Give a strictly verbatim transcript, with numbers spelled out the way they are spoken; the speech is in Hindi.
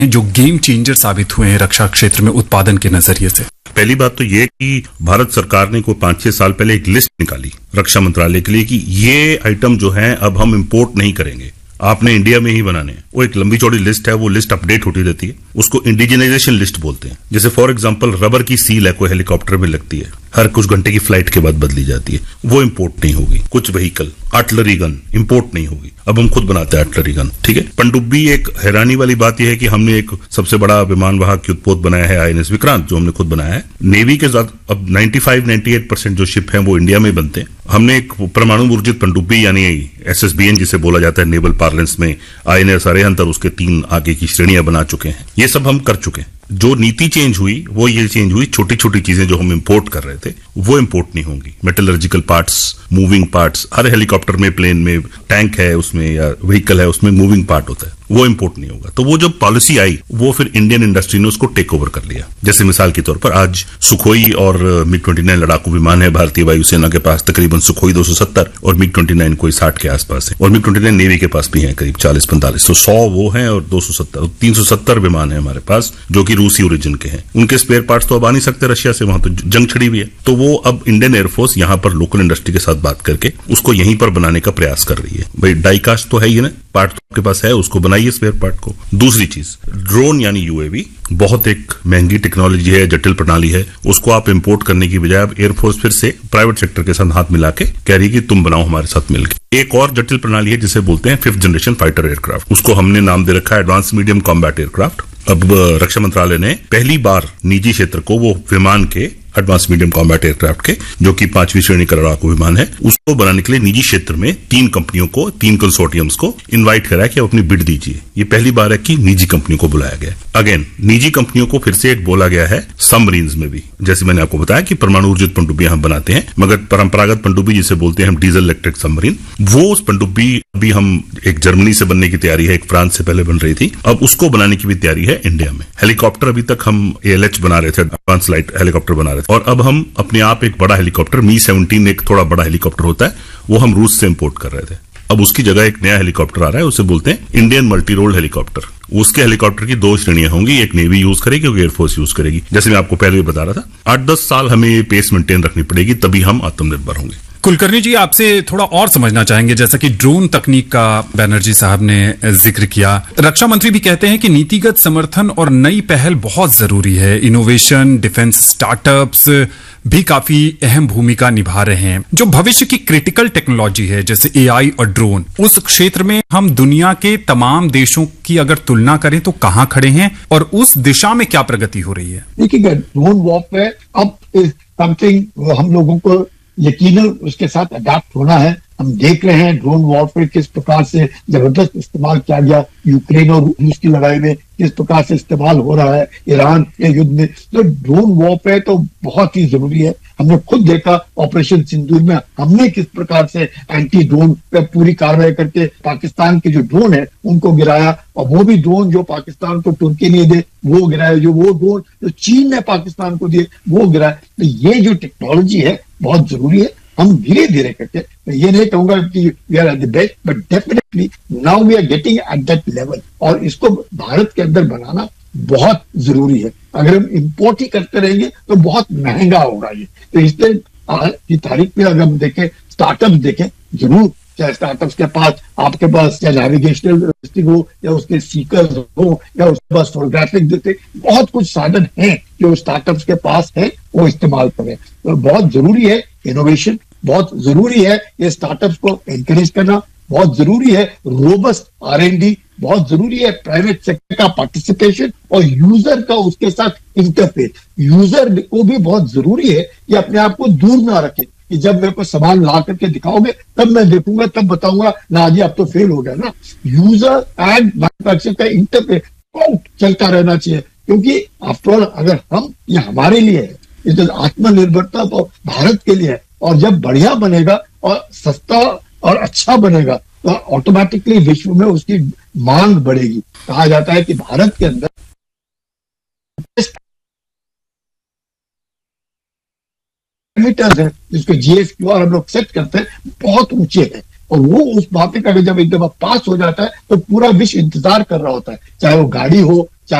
जो गेम चेंजर साबित हुए हैं रक्षा क्षेत्र में उत्पादन के नजरिए से? पहली बात तो ये कि भारत सरकार ने कोई पांच छह साल पहले एक लिस्ट निकाली रक्षा मंत्रालय के लिए कि ये आइटम जो है अब हम इंपोर्ट नहीं करेंगे, आपने इंडिया में ही बनाने हैं। वो एक लंबी चौड़ी लिस्ट है, वो लिस्ट अपडेट होती रहती है, उसको इंडिजिनाइजेशन लिस्ट बोलते हैं। जैसे फॉर एग्जांपल रबर की सील है, कोई हेलीकॉप्टर में लगती है, हर कुछ घंटे की फ्लाइट के बाद बदली जाती है, वो इंपोर्ट नहीं होगी। कुछ व्हीकल, आर्टिलरी गन इंपोर्ट नहीं होगी, अब हम खुद बनाते हैं आर्टिलरी गन, ठीक है। पनडुब्बी, एक हैरानी वाली बात यह है कि हमने एक सबसे बड़ा विमान वाहक युद्धपोत बनाया है आई एन एस विक्रांत, जो हमने खुद बनाया है। नेवी के साथ अब ninety five ninety eight percent जो शिप हैं वो इंडिया में बनते हैं। हमने एक परमाणु ऊर्जित पनडुब्बी यानी एस एस बी एन जिसे बोला जाता है नेवल पार्लेंस में, आई एन एस अरिहंत और उसके तीन आगे की श्रेणियां बना चुके हैं। ये सब हम कर चुके हैं। जो नीति चेंज हुई वो ये चेंज हुई, छोटी छोटी चीजें जो हम इंपोर्ट कर रहे थे वो इंपोर्ट नहीं होंगी। मेटलर्जिकल पार्ट्स, मूविंग पार्ट्स, हर हेलीकॉप्टर में, प्लेन में, टैंक है उसमें या व्हीकल है उसमें मूविंग पार्ट होता है, वो इंपोर्ट नहीं होगा। तो वो जब पॉलिसी आई वो फिर इंडियन इंडस्ट्री ने उसको टेक ओवर कर लिया। जैसे मिसाल के तौर पर आज सुखोई और मिग ट्वेंटी नाइन लड़ाकू विमान है भारतीय वायुसेना के पास, तकरीबन सुखोई दो सौ सत्तर और मिग ट्वेंटी नाइन कोई साठ के आसपास है, और मिग ट्वेंटी नाइन नेवी के पास भी है करीब चालीस पैंतालीस। तो सौ वो है और दो सौ सत्तर तीन सौ सत्तर विमान है हमारे पास जो कि रूसी ओरिजिन के हैं। उनके स्पेयर पार्ट्स तो अब आ नहीं सकते रशिया से, वहां तो जंग छिड़ी हुई है। तो वो अब इंडियन एयरफोर्स यहां पर लोकल इंडस्ट्री के साथ बात करके उसको यहीं पर बनाने का प्रयास कर रही है। भाई डाई कास्ट तो है ही ना, पार्ट तो आपके पास है, उसको बनाइए स्पेयर पार्ट को। दूसरी चीज, ड्रोन यानी यू ए वी बहुत एक महंगी टेक्नोलॉजी है, जटिल प्रणाली है, उसको आप इंपोर्ट करने की बजाय अब एयरफोर्स फिर से प्राइवेट सेक्टर के साथ हाथ मिला के कह रही है कि तुम बनाओ हमारे साथ मिलकर। एक और जटिल प्रणाली है जिसे बोलते हैं फिफ्थ जनरेशन फाइटर एयरक्राफ्ट, उसको हमने नाम दे रखा है एडवांस मीडियम कॉम्बैट एयरक्राफ्ट। अब रक्षा मंत्रालय ने पहली बार निजी क्षेत्र को वो विमान के एडवांस मीडियम कॉम्बैट एयरक्राफ्ट के, जो कि पांचवी श्रेणी का लड़ाकू विमान है, उसको बनाने के लिए निजी क्षेत्र में तीन कंपनियों को, तीन कंसोर्टियम्स को इनवाइट करा कि आप अपनी बिड दीजिए। ये पहली बार है कि निजी कंपनियों को बुलाया गया। अगेन निजी कंपनियों को फिर से एक बोला गया है सबमरीन्स में भी। जैसे मैंने आपको बताया कि परमाणु ऊर्जित पनडुब्बियां हम बनाते हैं, मगर परंपरागत पनडुब्बी जिसे बोलते हैं हम डीजल इलेक्ट्रिक सबमरीन, वो उस पनडुब्बी अभी हम एक जर्मनी से बनने की तैयारी है, एक फ्रांस से पहले बन रही थी, अब उसको बनाने की भी तैयारी है इंडिया में। हेलीकॉप्टर अभी तक हम ए एल एच बना रहे थे, एडवांस लाइट हेलीकॉप्टर बना रहे थे, और अब हम अपने आप एक बड़ा हेलीकॉप्टर मी सेवनटीन एक थोड़ा बड़ा हेलीकॉप्टर होता है, वो हम रूस से इंपोर्ट कर रहे थे। अब उसकी जगह एक नया हेलीकॉप्टर आ रहा है, उसे बोलते हैं इंडियन मल्टी रोल हेलीकॉप्टर। उसके हेलीकॉप्टर की दो श्रेणियां होंगी, एक नेवी यूज करेगी और एयरफोर्स यूज करेगी। जैसे मैं आपको पहले भी बता रहा था, आठ दस साल हमें ये पेस मेंटेन रखनी पड़ेगी, तभी हम आत्मनिर्भर होंगे। कुलकर्णी जी, आपसे थोड़ा और समझना चाहेंगे, जैसा कि ड्रोन तकनीक का बैनर्जी साहब ने जिक्र किया, रक्षा मंत्री भी कहते हैं कि नीतिगत समर्थन और नई पहल बहुत जरूरी है। इनोवेशन, डिफेंस स्टार्टअप्स भी काफी अहम भूमिका निभा रहे हैं। जो भविष्य की क्रिटिकल टेक्नोलॉजी है जैसे ए आई और ड्रोन, उस क्षेत्र में हम दुनिया के तमाम देशों की अगर तुलना करें तो कहां खड़े हैं और उस दिशा में क्या प्रगति हो रही है? देखिए, ड्रोन वॉरफेयर अब इज समथिंग हम लोगों को यकीनन उसके साथ अडैप्ट होना है। हम देख रहे हैं ड्रोन वॉरफेयर किस प्रकार से जबरदस्त इस्तेमाल किया गया, यूक्रेन और रूस की लड़ाई में किस प्रकार से इस्तेमाल हो रहा है, ईरान के युद्ध में। तो ड्रोन वॉरफेयर तो बहुत ही जरूरी है। हमने खुद देखा ऑपरेशन सिंदूर में हमने किस प्रकार से एंटी ड्रोन पे पूरी कार्रवाई करके पाकिस्तान के जो ड्रोन है उनको गिराया, और वो भी ड्रोन जो पाकिस्तान को तुर्की ने दे वो गिराया, जो वो ड्रोन जो चीन ने पाकिस्तान को दिए वो गिराया। तो ये जो टेक्नोलॉजी है बहुत जरूरी है। हम धीरे धीरे करके, मैं ये नहीं कहूंगा कि we are at the best, but definitely now we are getting at that level, और इसको भारत के अंदर बनाना बहुत जरूरी है। अगर हम इंपोर्ट ही करते रहेंगे तो बहुत महंगा होगा ये। तो इसलिए आज की तारीख में अगर हम देखें, स्टार्टअप देखें, जरूर चाहे स्टार्टअप्स के पास, आपके पास चाहे नेविगेशनल हो या उसके सीकर्स हो या उसके पास फोटोग्राफिक जैसे बहुत कुछ साधन हैं जो स्टार्टअप्स के पास है, वो इस्तेमाल करें। तो बहुत जरूरी है इनोवेशन, बहुत जरूरी है ये स्टार्टअप्स को एनकरेज करना, बहुत जरूरी है रोबस्ट आर एंड डी, बहुत जरूरी है प्राइवेट सेक्टर का पार्टिसिपेशन और यूजर का उसके साथ इंटरफेस। यूजर को भी बहुत जरूरी है कि अपने आप को दूर ना रखे कि जब मेरे को सामान ला करके दिखाओगे तब मैं देखूंगा, तब बताऊंगा ना जी अब तो फेल हो गया ना। यूजर एंड मैन्युफैक्चरर का इंटरफेस चलता रहना चाहिए, क्योंकि आफ्टर ऑल अगर हम ये हमारे लिए है, ये तो आत्मनिर्भरता तो भारत के लिए है, और जब बढ़िया बनेगा और सस्ता और अच्छा बनेगा तो ऑटोमेटिकली विश्व में उसकी मांग बढ़ेगी। कहा जाता है कि भारत के अंदर पैरामीटर्स है जिसको जी एस क्यू आर हम लोग सेट करते हैं बहुत ऊंचे हैं, और वो उस बातें का जब एक दफा पास हो जाता है तो पूरा विश्व इंतजार कर रहा होता है, चाहे वो गाड़ी हो,